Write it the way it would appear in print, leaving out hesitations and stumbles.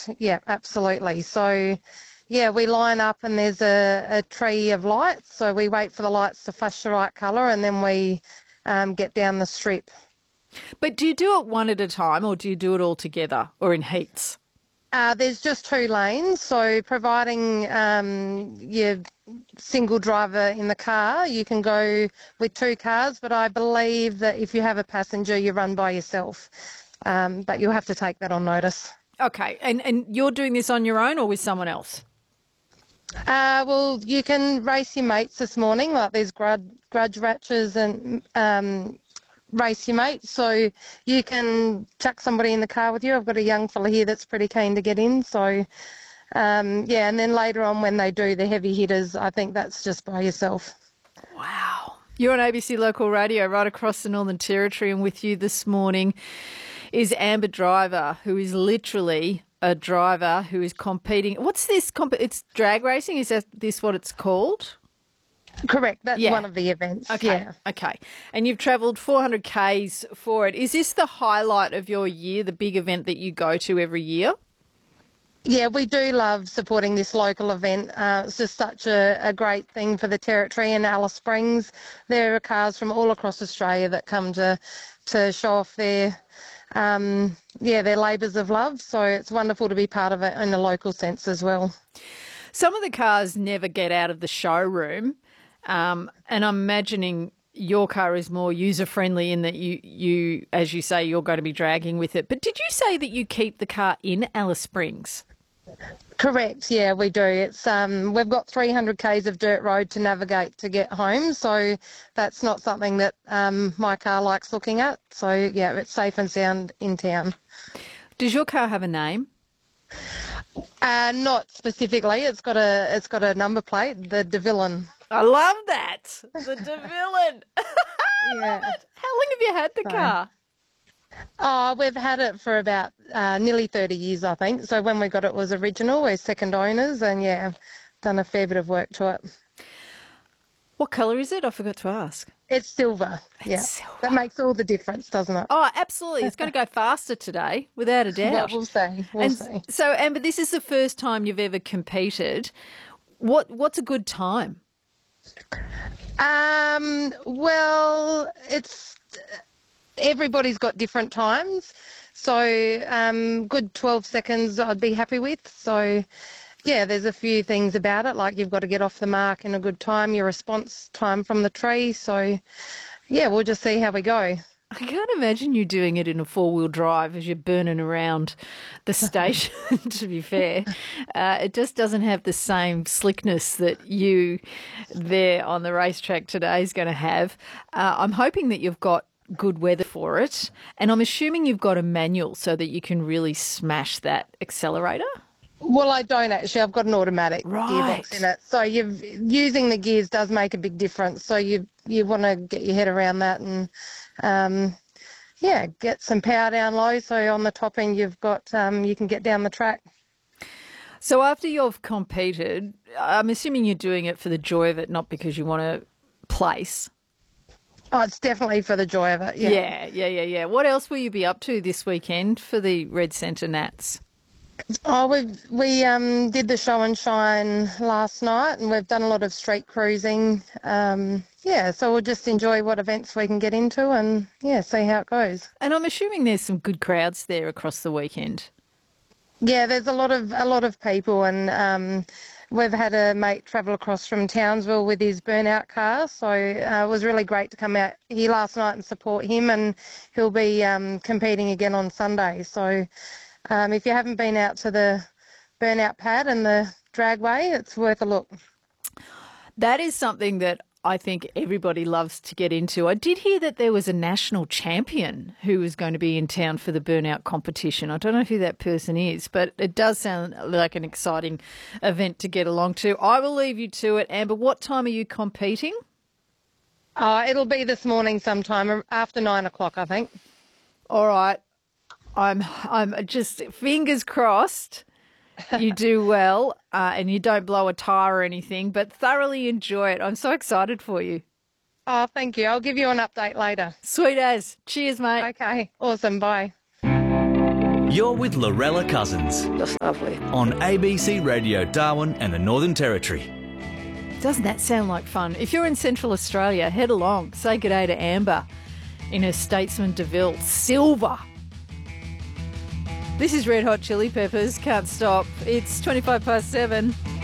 Yeah, absolutely. So, yeah, we line up and there's a tree of lights. So we wait for the lights to flash the right colour and then we get down the strip. But do you do it one at a time or do you do it all together or in heats? There's just two lanes, so providing you're single driver in the car, you can go with two cars, but I believe that if you have a passenger, you run by yourself. But you'll have to take that on notice. Okay, and you're doing this on your own or with someone else? Well, you can race your mates this morning, like there's grudge ratches and race your mates, so you can chuck somebody in the car with you. I've got a young fella here that's pretty keen to get in, so yeah, and then later on when they do the heavy hitters, I think that's just by yourself. Wow. You're on ABC Local Radio right across the Northern Territory, and with you this morning is Amber Driver, who is literally a driver who is competing. What's this? It's drag racing? Is that this what it's called? Correct, that's one of the events. Okay, Yeah. okay. And you've travelled 400 Ks for it. Is this the highlight of your year, the big event that you go to every year? Yeah, we do love supporting this local event. It's just such a great thing for the Territory and Alice Springs. There are cars from all across Australia that come to show off their their labours of love. So it's wonderful to be part of it in a local sense as well. Some of the cars never get out of the showroom, and I'm imagining your car is more user-friendly in that you, as you say, you're going to be dragging with it. But did you say that you keep the car in Alice Springs? Correct, yeah, we do. It's we've got 300 k's of dirt road to navigate to get home, so that's not something that my car likes looking at. So yeah, it's safe and sound in town. Does your car have a name? Not specifically. It's got a number plate, the De Villain. I love that, the De Villain. Yeah. How long have you had the car? Oh, we've had it for about nearly 30 years, I think. So when we got it was original. We're second owners and, yeah, done a fair bit of work to it. What colour is it? I forgot to ask. It's silver. It's silver. That makes all the difference, doesn't it? Oh, absolutely. It's going to go faster today, without a doubt. Yeah, we'll see. We'll see. So, Amber, this is the first time you've ever competed. What's a good time? Well, it's everybody's got different times. So good 12 seconds I'd be happy with. So, yeah, there's a few things about it, like you've got to get off the mark in a good time, your response time from the tree. So, yeah, we'll just see how we go. I can't imagine you doing it in a four-wheel drive as you're burning around the station, to be fair. It just doesn't have the same slickness that you there on the racetrack today is going to have. I'm hoping that you've got good weather for it, and I'm assuming you've got a manual so that you can really smash that accelerator. Well, I don't actually. I've got an automatic gearbox in it. So using the gears does make a big difference. So you want to get your head around that and, get some power down low. So on the top end you've got, you can get down the track. So after you've competed, I'm assuming you're doing it for the joy of it, not because you want to place. Oh, it's definitely for the joy of it, yeah. Yeah. What else will you be up to this weekend for the Red Centre Nats? Oh, we did the show and shine last night, and we've done a lot of street cruising. So we'll just enjoy what events we can get into, and see how it goes. And I'm assuming there's some good crowds there across the weekend. Yeah, there's a lot of people, and we've had a mate travel across from Townsville with his burnout car, so it was really great to come out here last night and support him, and he'll be competing again on Sunday. So. If you haven't been out to the burnout pad and the dragway, it's worth a look. That is something that I think everybody loves to get into. I did hear that there was a national champion who was going to be in town for the burnout competition. I don't know who that person is, but it does sound like an exciting event to get along to. I will leave you to it. Amber, what time are you competing? It'll be this morning sometime after 9 o'clock, I think. All right. I'm just fingers crossed you do well and you don't blow a tyre or anything, but thoroughly enjoy it. I'm so excited for you. Oh, thank you. I'll give you an update later. Sweet as. Cheers, mate. Okay, awesome. Bye. You're with Lorella Cousins Just lovely. on ABC Radio Darwin and the Northern Territory. Doesn't that sound like fun? If you're in Central Australia, head along. Say good day to Amber in her Statesman DeVille Silver. This is Red Hot Chili Peppers. Can't stop. It's 25 past 7.